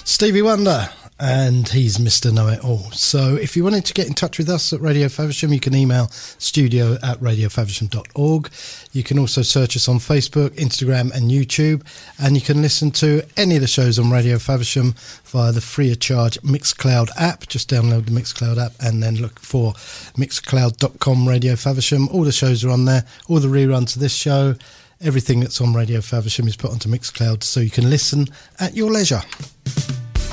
Stevie Wonder, and he's Mr. Know-It-All. So if you wanted to get in touch with us at Radio Faversham, you can email studio@radiofaversham.org. You can also search us on Facebook, Instagram and YouTube, and you can listen to any of the shows on Radio Faversham via the free of charge Mixcloud app. Just download the Mixcloud app and then look for mixcloud.com Radio Faversham. All the shows are on there, all the reruns of this show. Everything that's on Radio Faversham is put onto Mixcloud so you can listen at your leisure.